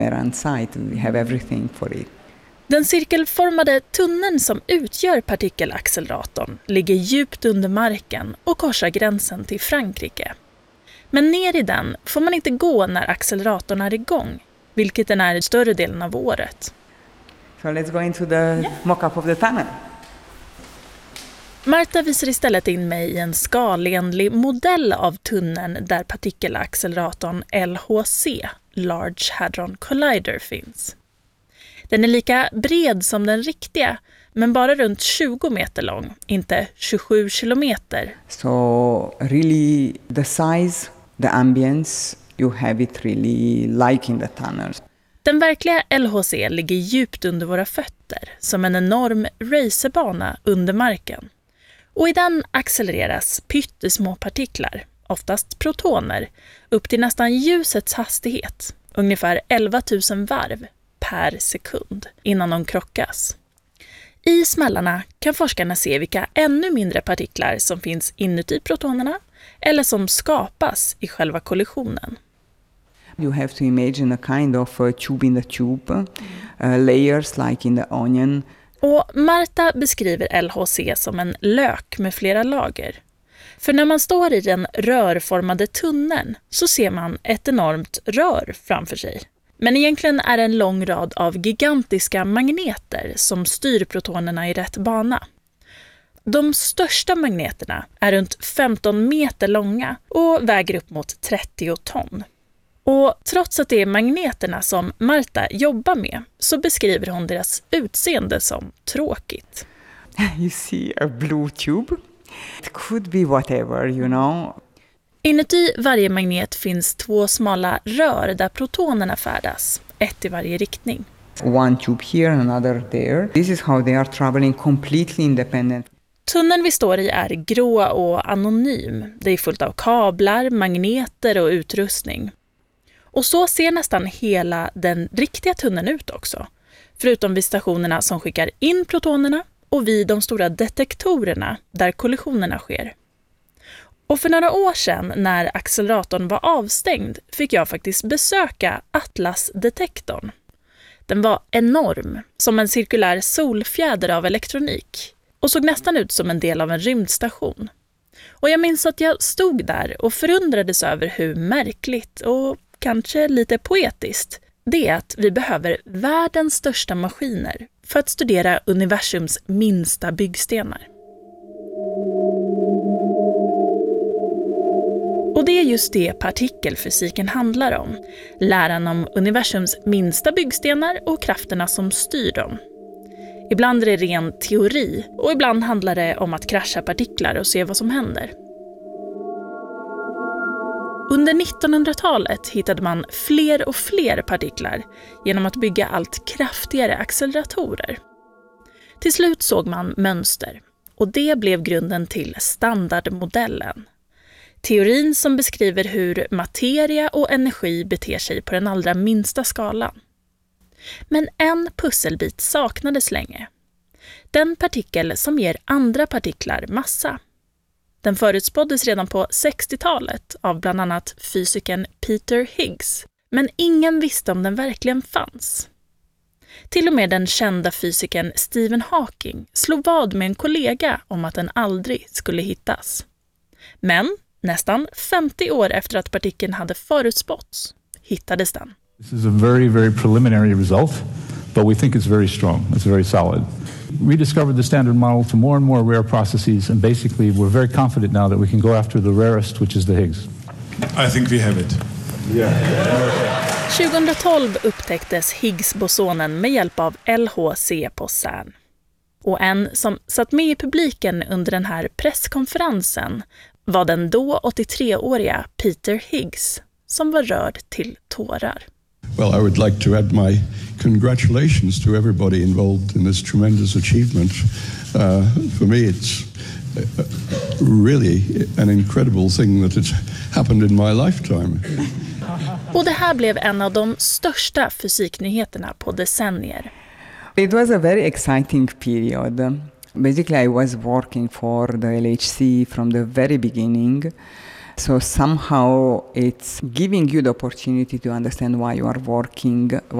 On site, we have everything for it. Den cirkelformade tunneln som utgör partikelacceleratorn ligger djupt under marken och korsar gränsen till Frankrike. Men ner i den får man inte gå när acceleratorn är igång, vilket den är i större delen av året. So let's go into the mock-up of the tunnel. Marta visar istället in mig i en skalenlig modell av tunneln där partikelacceleratorn LHC, Large Hadron Collider, finns. Den är lika bred som den riktiga, men bara runt 20 meter lång, inte 27 kilometer. So really the size, the ambience, you have it really like in the tunnels. Den verkliga LHC ligger djupt under våra fötter, som en enorm racerbana under marken. Och i den accelereras pyttesmå partiklar, oftast protoner, upp till nästan ljusets hastighet, ungefär 11 000 varv per sekund, innan de krockas. I smällarna kan forskarna se vilka ännu mindre partiklar som finns inuti protonerna eller som skapas i själva kollisionen. You have to imagine a kind of tube in the tube, layers like in the onion. Och Marta beskriver LHC som en lök med flera lager. För när man står i den rörformade tunneln så ser man ett enormt rör framför sig. Men egentligen är det en lång rad av gigantiska magneter som styr protonerna i rätt bana. De största magneterna är runt 15 meter långa och väger upp mot 30 ton. Och trots att det är magneterna som Marta jobbar med så beskriver hon deras utseende som tråkigt. You see a blue tube. It could be whatever, you know. Inuti varje magnet finns 2 smala rör där protonerna färdas, ett i varje riktning. One tube here, another there. This is how they are traveling completely independent. Tunneln vi står i är grå och anonym. Det är fullt av kablar, magneter och utrustning. Och så ser nästan hela den riktiga tunneln ut också. Förutom vid stationerna som skickar in protonerna och vid de stora detektorerna där kollisionerna sker. Och för några år sedan när acceleratorn var avstängd fick jag faktiskt besöka Atlas-detektorn. Den var enorm, som en cirkulär solfjäder av elektronik och såg nästan ut som en del av en rymdstation. Och jag minns att jag stod där och förundrades över hur märkligt och kanske lite poetiskt det är att vi behöver världens största maskiner för att studera universums minsta byggstenar. Och det är just det partikelfysiken handlar om. Läran om universums minsta byggstenar och krafterna som styr dem. Ibland är det ren teori och ibland handlar det om att krascha partiklar och se vad som händer. Under 1900-talet hittade man fler och fler partiklar genom att bygga allt kraftigare acceleratorer. Till slut såg man mönster och det blev grunden till standardmodellen. Teorin som beskriver hur materia och energi beter sig på den allra minsta skalan. Men en pusselbit saknades länge. Den partikel som ger andra partiklar massa. Den förutspåddes redan på 60-talet av bland annat fysikern Peter Higgs, men ingen visste om den verkligen fanns. Till och med den kända fysikern Stephen Hawking slog vad med en kollega om att den aldrig skulle hittas. Men nästan 50 år efter att partikeln hade förutspåtts hittades den. This is a very, very preliminary result, but we think it's very strong. It's very solid. We discovered the standard model for more and more rare processes, and basically we're very confident now that we can go after the rarest, which is the Higgs. I think we have it. 2012 upptäcktes Higgs-bosonen med hjälp av LHC på CERN. Och en som satt med i publiken under den här presskonferensen var den då 83-åriga Peter Higgs, som var rörd till tårar. Well, I would like to add my congratulations to everybody involved in this tremendous achievement. For me, it's really an incredible thing that it's happened in my lifetime. Och det här blev en av de största fysiknyheterna på decennier. It was a very exciting period. Basically, I was working for the LHC from the very beginning. So somehow it's giving you the opportunity to understand why you are working,